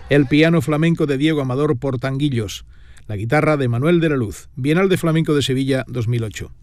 el piano flamenco de Diego Amador Portanguillos, la guitarra de Manuel de la Luz. Bienal de Flamenco de Sevilla 2008.